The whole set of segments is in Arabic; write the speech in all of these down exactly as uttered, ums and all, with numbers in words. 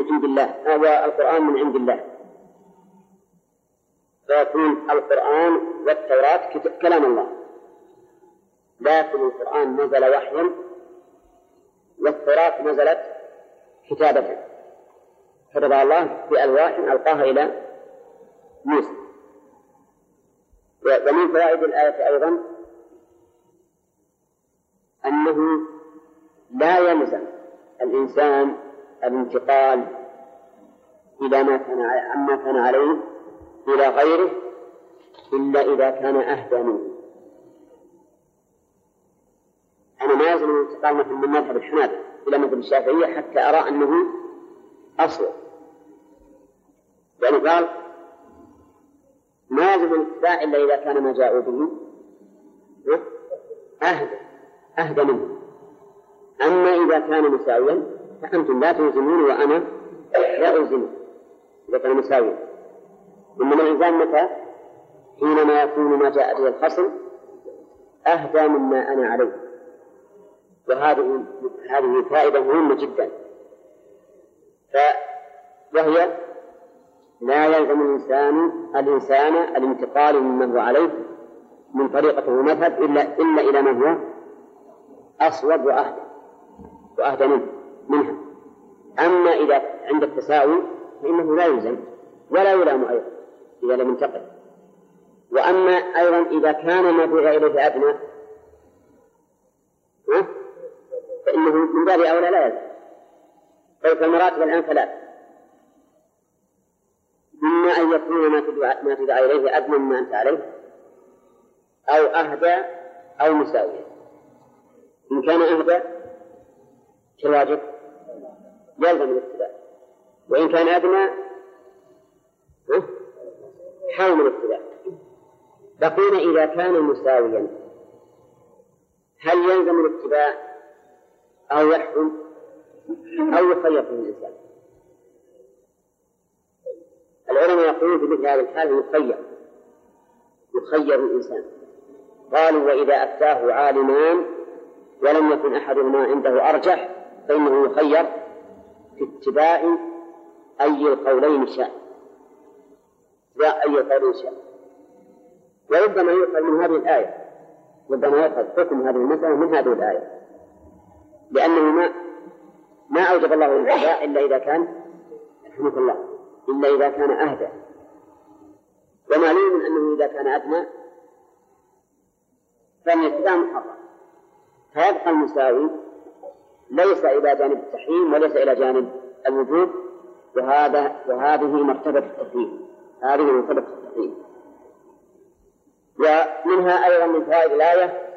عند الله، هذا القرآن من عند الله، فيكون القرآن والتوراة كلام الله، لكن القرآن نزل وحيا والتوراة نزلت كتابة كتبها الله بألواح ألقاها إلى موسى. ومن فوائد الآية أيضا أنه لا يلزم الإنسان الانتقال إلى ما كان عما كان عليه إلى غيره إلا إذا كان أهدى منه. أنا ما يلزم الانتقال مثل من مذهب الحنابلة إلى مذهب الشافعية حتى أرى أنه أصل، لأنه قال ما يلزم الاتباع إلا إذا كان ما جاءوا به أهدى أهدى منه. أما إذا كان مساويا فأنتم لا تلزمون وأنا لا ألزمه إذا كان مساويا. إنما الإنسان متى؟ حينما يكون ما جاء به الخصم أهدى مما أنا عليه. وهذه هذه فائدة مهمة جدا، وهي لا يلزم الإنسان الإنسان الانتقال مما هو عليه من طريقته ومذهب إلا إلا إلى ما هو أصوب وأهدى وأهدى منه منها. أما إذا عند التساوي فإنه لا يلزم ولا يلام أيضا إذا لم ينتقل. وأما أيضا إذا كان ما بغى إليه أدنى فإنه من باب أولى لا يلزم. فالمراتب الآن ثلاث: إما أن يكون ما تدعى ما تدعى إليه أدنى مما أنت عليه، أو أهدى أو مساوية. إن كان أهدى كالواجب يلزم الاتباع، وإن كان أدنى حرم الاتباع. بقينا إذا كان مساويا هل يلزم الاتباع أو يحكم أو يخير في الإنسان؟ العلماء يقولون في مثل هذه الحال يخير يخير الإنسان. قالوا وإذا أفتاه عالمان ولم يكن أحدهما عنده أرجح فإنه يخير في اتباع أي القولين شاء لا أي القولين شاء. وربما يؤخذ من هذه الآية ربما يؤخذ حكم هذه المسألة من هذه الآية، لأنه ما ما أوجب الله الاتباع إلا إذا كان رحمة الله إلا إذا كان أهدى. ومعلوم أنه إذا كان أدنى فإن الاتباع محرم، فيبقى المساوي ليس إلى جانب التحريم وليس إلى جانب الوجوب، وهذا وهذه مرتبة التحريم هذه مرتبة التحريم. ومنها أيضا من فوائد الآية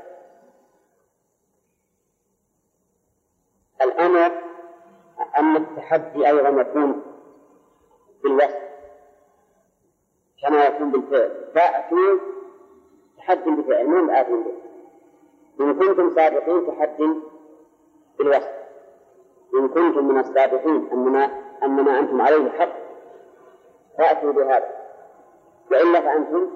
الأمر أن التحدي أيضا يكون بالوصف كما يكون بالفعل. فأتوا تحدي بفعل من آتين به. إن كنتم صادقين تحدي بالوصف، إن كنتم من الصادقين أنما أنما أنتم عليه حق فأتوا بهذا، وإلا فأنتم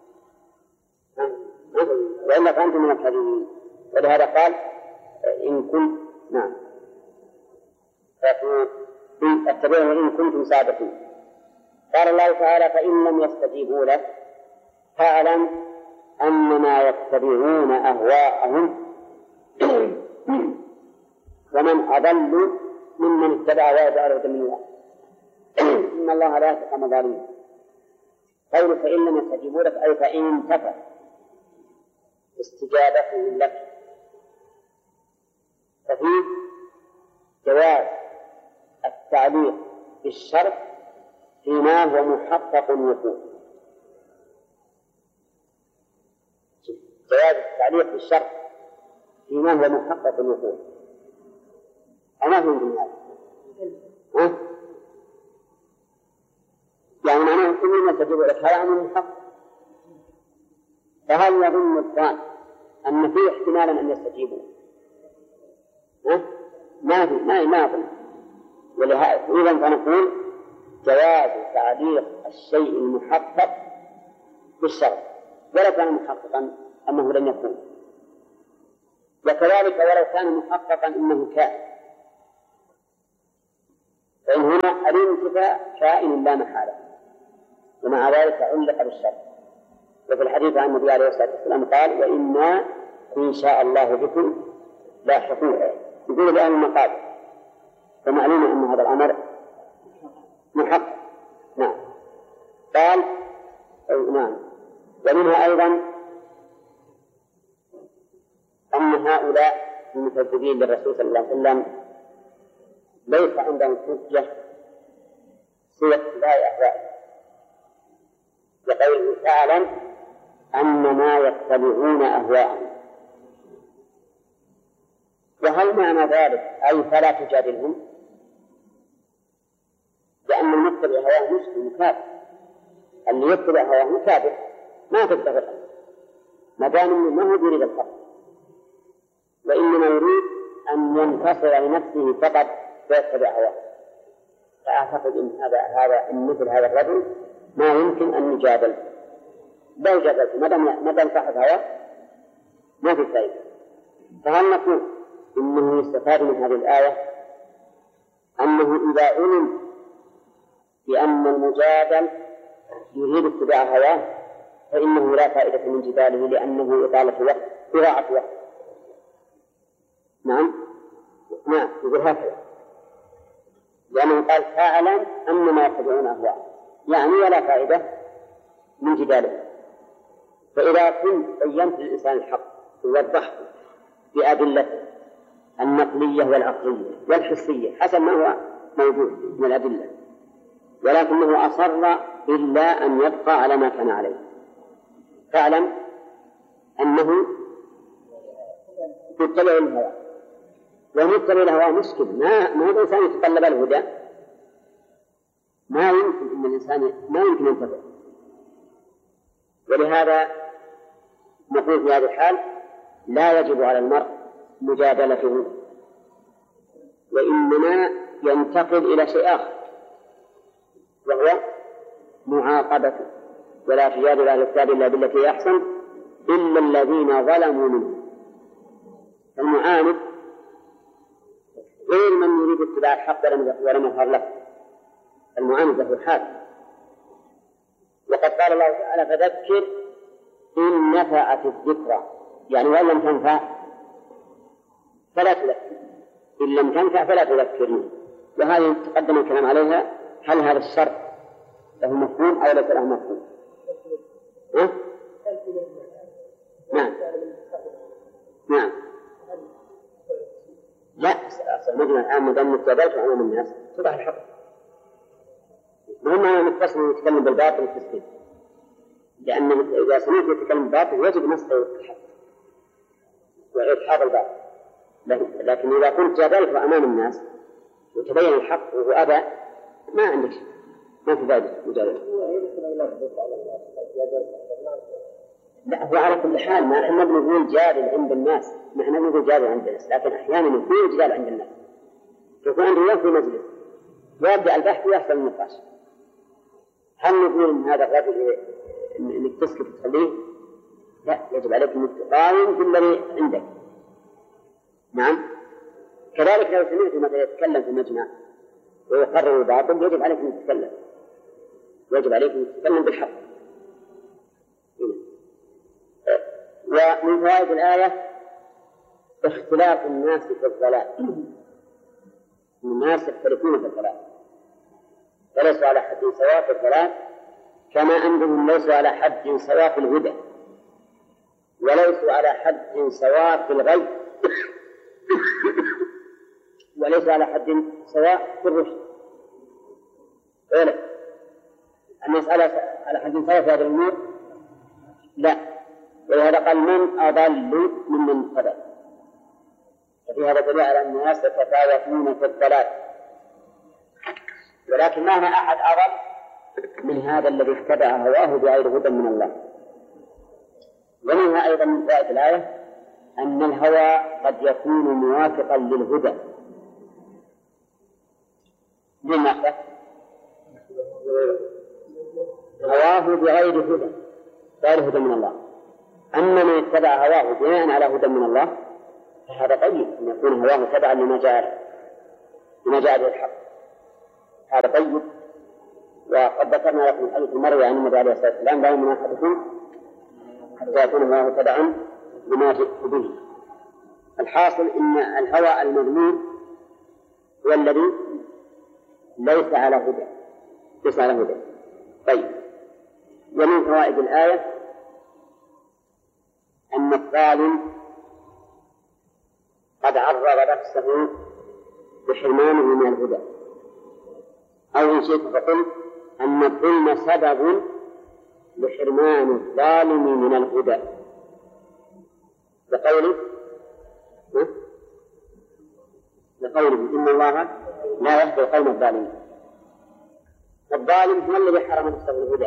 وإلا فأنتم من الكاذبين. ولهذا قال إن كنت نعم فأتوا اتبعوا إن كنتم صادقين. قال الله تعالى فإن لم يستجيبوا لك فاعلم أنما يتبعون أهواءهم ومن أضل ممن اتبع ويدعو من الله إن الله لا يهدي القوم الظالمين. قول فإن لم يستجيبوا لك أي فإن انتفى استجابتهم لك، ففيه جواز التعليق بالشرط فيما هو محقق الوقوع. جواز التعليق بالشرط فيما هو محقق الوقوع. أما في من هذا ها؟ يعني معناه كل ما تجب لك هذا أمر محقق. فهل يظن الظان أن فيه احتمالا أن يستجيبوا؟ ها؟ ما في ما ما أظن. ولهذا إذا فنقول جواز تعليق الشيء المحقق بالشرط ولا كان محققا أنه لن يكون، وكذلك ولو كان محققا إنه كان. فإن هنا الانتفاء كائن لا محالة، ومع ذلك علق بالشرط. وفي الحديث عن النبي عليه الصلاة والسلام قال: وإنا إن شاء الله بكم لاحقون، يقول بأهل المقابر، فمعلوم أن هذا الأمر محقق. نعم. قال: نعم. ومنها أيضا أن هؤلاء المكذبين للرسول صلى الله عليه وسلم ليس عندهم حجة سوى اتباع أهوائهم، لقوله تعالى: أنما يتبعون أهواءهم. وهل معنى ذلك أي فلا تجادلهم؟ لأن المتبع هواه مسلم كافر، اللي يتبع هواه كافر ما تقدر ما دام ما هو يريد الحق، وإنما يريد أن ينتصر لنفسه فقط ويتبع هواه. فأعتقد أن هذا هذا إن مثل هذا الرجل ما يمكن أن يجادل، لو جادلت ما دام ما دام صاحب هواه ما في فائدة. فهل نقول إنه يستفاد من هذه الآية أنه إذا علم بأن المجادل يريد اتباع هواه فإنه لا فائدة من جداله، لأنه إطالة وقت، إضاعة وقت. نعم نعم يقول هكذا، لأنه قال: فاعلم أنما يتبعون أهواءهم، يعني ولا فائدة من جداله. فإذا كنت بينت للإنسان الحق ووضحته بأدلته النقلية والعقلية والحسية حسب ما هو موجود من الأدلة، ولكنه أصر إلا أن يبقى على ما كان عليه، فاعلم أنه يتبع الهوى، ومتبع الهوى مشكل. ما ما هو الإنسان يتطلب الهدى، ما يمكن أن الإنسان ما يمكن أن يتبع. ولهذا نقول في هذه الحال لا يجب على المرء مجادلته، وإنما ينتقل إلى شيء آخر وهو معاقبته. ولا تجادل أهل الكتاب إلا بالتي هي أحسن إلا الذين ظلموا منهم. المعاند غير من يريد اتباع الحق ولم يظهر له، المعاند له حال. وقد قال الله تعالى: فذكر إن نفعت الذكرى، يعني وإن لم تنفع فلا تذكر، إن لم تنفع فلا تذكرني. وهذه تقدم الكلام عليها، هل هذا الشرط له مفهوم أو ليس له مفهوم؟ ها؟ نعم نعم لا أصل مجمع الآن مدام متابعته أمام الناس صباح الحق، مهم أن نتصل ونتكلم بالباطل والتسليم، لأن إذا سمعت يتكلم بالباطل يجب نصره الحق وإدحاض الباطل. لكن إذا كنت جادلته أمام الناس وتبين الحق وهو أبى ما عندك شيء، ما في فائدة مجادلة. لا هو على كل حال ما احنا بنقول جادل عند الناس، نحن بنقول جادل عند الناس، لكن أحيانا يكون جدال عند الناس، يكون عنده يوم في مجلس ويبدأ البحث ويحصل النقاش. هل نقول إن هذا الرجل إنك تسكت تخليه؟ لا، يجب عليك أن تقاوم بالذي عندك. نعم. كذلك لو سمعت مثلا يتكلم في مجمع ويقرر الباطل يجب عليك أن تتكلم، يجب عليك أن تتكلم بالحق. ومن فوائد الآية اختلاف الناس في الضلال، الناس يختلفون في الضلال، وليسوا على حد سواء في الضلال، كما أنهم ليسوا على حد سواء في الهدى، وليسوا على حد سواء في الغي، وليسوا على حد سواء في الرشد. ولا المسألة على حد سواء في هذا الأمور لا، ولهذا قال: من أضل ممن اهتدى. وفي هذا دليل على أن الناس يتفاوتون في الضلال، ولكن ما هنا أحد أضل من هذا الذي اتبع هواه بغير هدى من الله. ومنها أيضا من فوائد الآية أن الهوى قد يكون موافقا للهدى. لماذا؟ هواه بغير هدى، غير هدى من الله. أما من اتبع هواه بناء على هدى من الله فهذا طيب، أن يكون هواه تبعا لما جاء لما جاء به الحق. هذا طيب. وقد ذكرنا لكم الحديث المروي عن النبي عليه الصلاة والسلام: لا يؤمن أحدكم حتى يكون الله تبعا لما جئت به. الحاصل إن الهوى المذموم هو الذي ليس على هدى ليس على هدى. طيب، ومن فوائد الآية أن الظالم قد عرض نفسه بحرمانه من الهدى، أو إن شئت فقل أن الظلم سبب لحرمان الظالم من الهدى، لقوله لقوله إن الله لا يهدي القوم الظالمين. الظالم هو الذي حرم نفسه الهدى،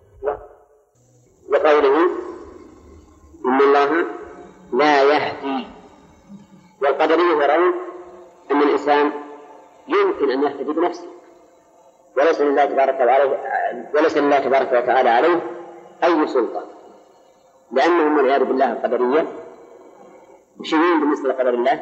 وقوله إن الله لا يهدي. والقدرية يرون أن الإنسان يمكن أن يهتدي بنفسه، وليس لله تبارك وتعالى وليس لله تبارك وتعالى عليه أي سلطة، لأنهم والعياذ بالله القدرية مشيرين بالنسبة لقدر الله.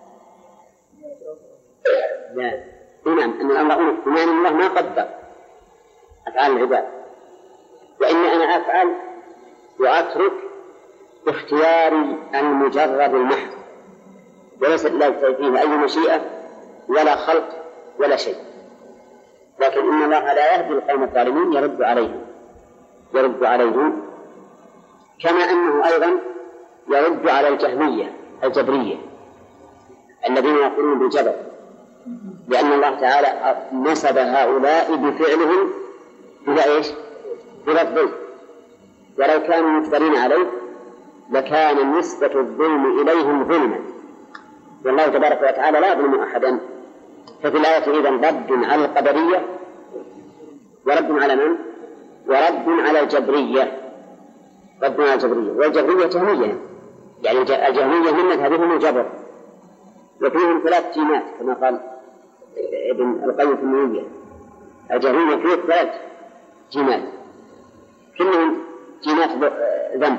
لا، نعم، أن الأمر أنف بمعنى الله ما قدر أفعال العباد، وإني أنا أفعل وأترك باختياري المجرد المحض، وليس لا فيه أي مشيئة ولا خلق ولا شيء. لكن إن الله لا يهدي القوم الظالمين يرد عليهم يرد عليهم كما أنه أيضا يرد على الجهمية الجبرية الذين يقولون بالجبر، لأن الله تعالى نسب هؤلاء بفعلهم إلى إيش؟ إلى الظلم، ولو كانوا مجبرين عليه لكان نسبة الظلم إليهم ظلما، والله تبارك وتعالى لا يظلم أحدا. ففي الآية إذن رد على القدرية ورد على من؟ ورد على الجبرية رد على الجبرية والجبرية جهمية، يعني الجهمية من مذهبهم الجبر، وفيهم ثلاث جيمات كما قال ابن القيم في النونية. الجهمية فيه ثلاث جيمات كلهم جيمات ذنب.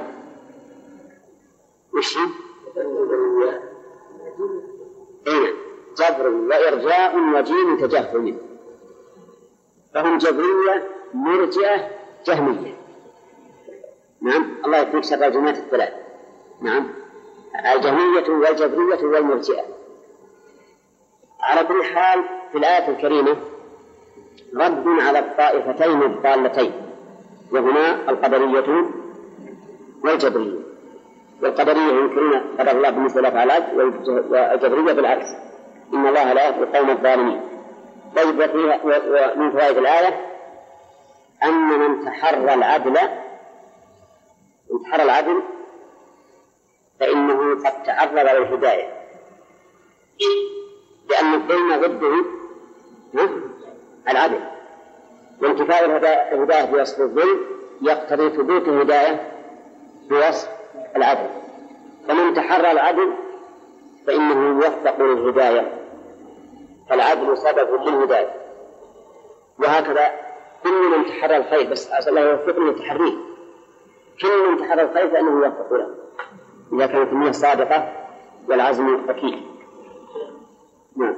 وش أين جبر وإرجاء وجيم تجهم، فهم جبرية مرجئة جهمية. نعم، الله يكفيك شر الجماعات الثلاث. نعم، الجهمية والجبرية والمرجئة. على كل حال في الآية الكريمة رد على الطائفتين الضالتين، وهما القدرية والجبرية. والقدرية ينكرون قدر الله بالنسبة للأفعال، والجبرية بالعكس، إن الله لا يهدي القوم الظالمين. طيب، ومن فوائد الآية أن من تحرى العدل من تحرى العدل فإنه قد تعرض للهداية، لأن الظلم ضده العدل، وانتفاء الهداية بوصف الظلم يقتضي ثبوت الهداية بوصف العدل. فمن تحرى العدل فإنه يوفق للهداية، فالعدل سبب للهداية. وهكذا كل من تحرى الخير، بس أسأل الله يوفقني لتحريه، كل من تحرى الخير فإنه يوفق له إذا كانت النية صادقة والعزم أكيد. نعم.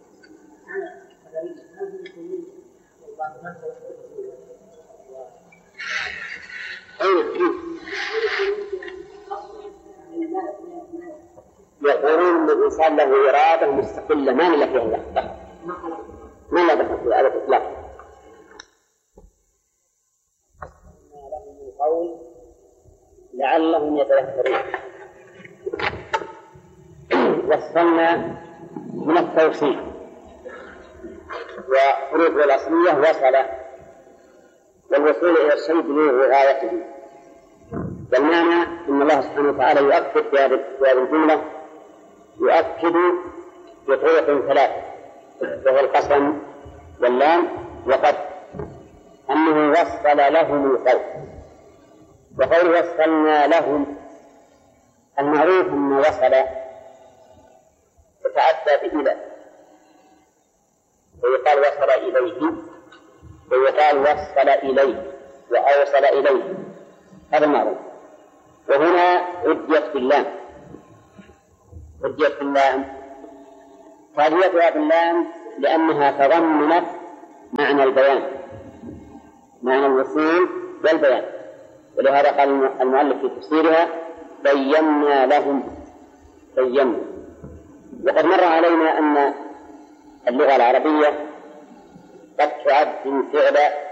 يقولون أن الإنسان له إرادة مستقلة ما له فيها دخل، ما له دخل في هذا الإطلاق. لهم القول لعلهم يتذكرون. وصلنا من التوصيف وحروفه الأصلية وصل، والوصول إلى الشيء بلوغ غايته. والمعنى أن الله سبحانه وتعالى يؤكد في هذه الجملة يؤكد بطرق ثلاث، وهو القسم واللام وقد، أنه وصل لهم القول. وقوله وصلنا لهم، المعروف أن وصل يتعدى بإلى، ويقال وصل إليه، ويقال وصل إليه وأوصل إليه، هذا المعروف. وهنا عديت باللام عديت باللام تاليتها باللام لأنها تضمنت معنى البيان، معنى الوصول والبيان. ولهذا قال المؤلف في تفسيرها بينا لهم، بينا. وقد مر علينا أن اللغة العربية قد تعد من فعل